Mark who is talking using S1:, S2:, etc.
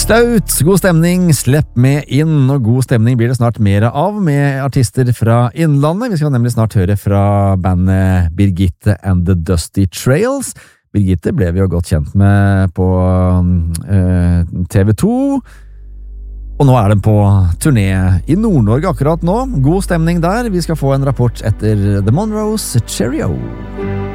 S1: Staut, god stemning, slipp med inn, og god stemning blir det snart mer av med artister fra Innlandet. Vi skal nemlig snart høre fra bandet Birgitte and the Dusty Trails. Birgitte ble vi jo godt kjent med på TV 2, og nå er den på turné i Nord-Norge akkurat nå. God stemning der, vi skal få en rapport etter The Monroes Cheerio.